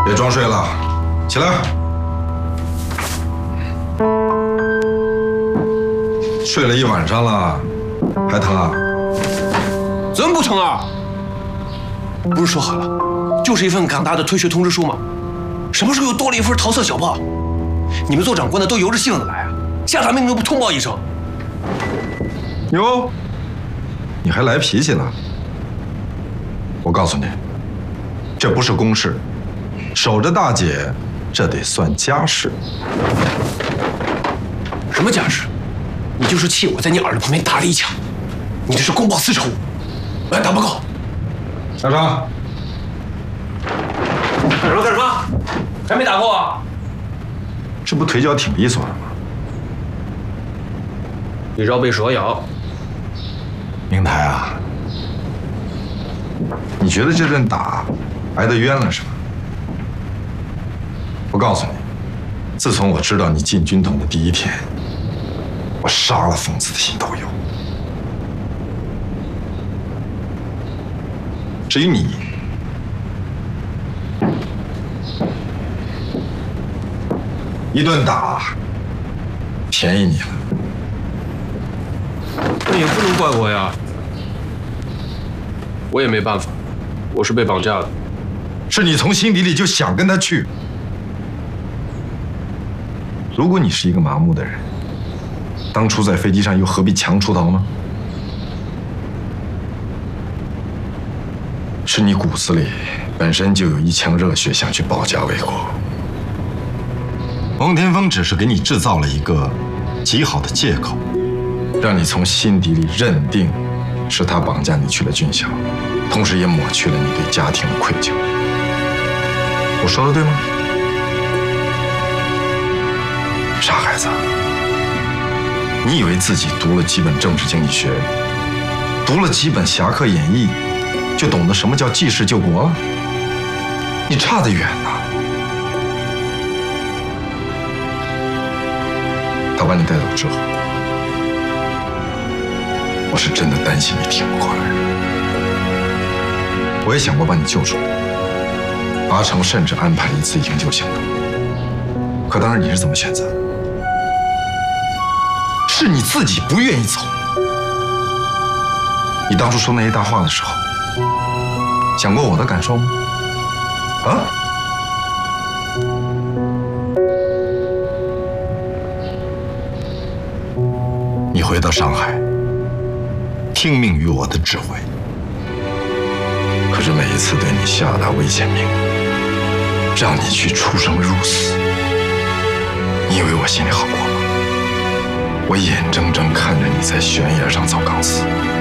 别装睡了，起来。睡了一晚上了，还疼啊？ 怎么不疼啊？不是说好了，就是一份港大的退学通知书吗？什么时候又多了一份桃色小报？你们做长官的都由着性子来啊，下达命令不通报一声？ 哟，你还来脾气了？我告诉你，这不是公事，守着大姐，这得算家事。 什么家事？你就是气我在你耳朵旁边打了一枪，你这是公报私仇。来打报告。 小张， 干什么？还没打够啊？ 这不腿脚挺利索的吗？ 你绕背蛇咬。 明台啊，你觉得这顿打挨得冤了是吧？我告诉你，自从我知道你进军统的第一天，我杀了疯子的心都有。至于你，一顿打便宜你了。 那也不能怪我呀，我也没办法，我是被绑架的。 是你从心底里就想跟他去。如果你是一个麻木的人，当初在飞机上又何必强出逃呢？是你骨子里本身就有一腔热血，想去保家卫国。王天风只是给你制造了一个极好的借口，让你从心底里认定是他绑架你去了军校，同时也抹去了你对家庭的愧疚。我说的对吗？傻孩子，你以为自己读了几本政治经济学，读了几本《侠客演义》，就懂得什么叫济世救国了？你差得远呐！他把你带走之后，我是真的担心你挺不过来。我也想过把你救出来，阿成甚至安排了一次营救行动。可当时你是怎么选择的？是你自己不愿意走。你当初说那些大话的时候，想过我的感受吗？啊？你回到上海，听命于我的指挥。可是每一次对你下达危险命令，让你去出生入死，你以为我心里好过吗？我眼睁睁看着你在悬崖上遭钢死。